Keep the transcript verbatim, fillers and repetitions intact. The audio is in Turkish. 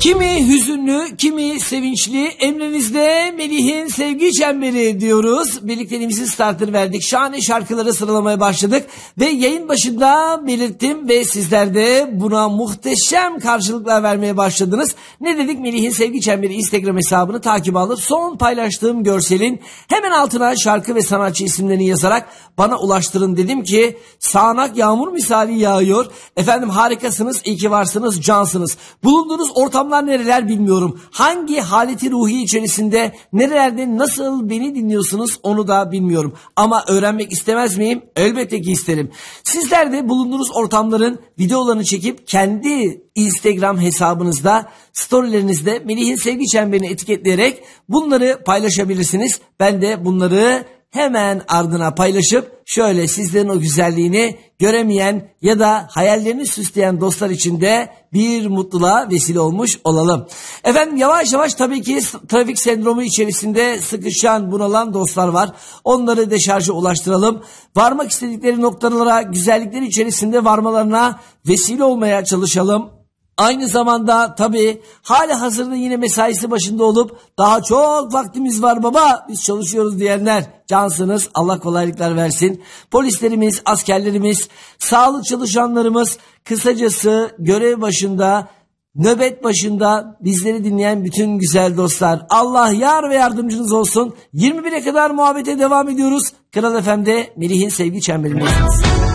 Kimi hüzünlü, kimi sevinçli, emrinizde Melih'in sevgi çemberi diyoruz. Birlikteliğimizi startını verdik. Şahane şarkıları sıralamaya başladık. Ve yayın başında belirttim ve sizler de buna muhteşem karşılıklar vermeye başladınız. Ne dedik? Melih'in sevgi çemberi Instagram hesabını takip alıp son paylaştığım görselin hemen altına şarkı ve sanatçı isimlerini yazarak bana ulaştırın dedim ki sağanak yağmur misali yağıyor. Efendim harikasınız, iyi ki varsınız, cansınız. Bulunduğunuz ortamlar nereler bilmiyorum. Hangi haleti ruhi içerisinde, nerelerde, nasıl beni dinliyorsunuz onu da bilmiyorum. Ama öğrenmek istemez miyim? Elbette ki isterim. Sizler de bulunduğunuz ortamların videolarını çekip kendi Instagram hesabınızda, storylerinizde Melih'in sevgi çemberini etiketleyerek bunları paylaşabilirsiniz. Ben de bunları hemen ardına paylaşıp şöyle sizlerin o güzelliğini göremeyen ya da hayallerini süsleyen dostlar için de bir mutluluğa vesile olmuş olalım. Efendim yavaş yavaş tabii ki trafik sendromu içerisinde sıkışan, bunalan dostlar var. Onları deşarja ulaştıralım. Varmak istedikleri noktalara, güzellikler içerisinde varmalarına vesile olmaya çalışalım. Aynı zamanda tabii hali hazırda yine mesaisi başında olup daha çok vaktimiz var baba biz çalışıyoruz diyenler cansınız, Allah kolaylıklar versin. Polislerimiz, askerlerimiz, sağlık çalışanlarımız, kısacası görev başında, nöbet başında bizleri dinleyen bütün güzel dostlar, Allah yar ve yardımcınız olsun. yirmi bire kadar muhabbete devam ediyoruz. Kral F M'de Melih'in sevgi çemberindeyiz.